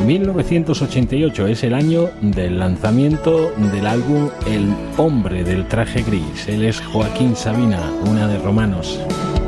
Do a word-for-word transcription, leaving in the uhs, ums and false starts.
mil novecientos ochenta y ocho es el año del lanzamiento del álbum El hombre del traje gris. Él es Joaquín Sabina, una de Romanos.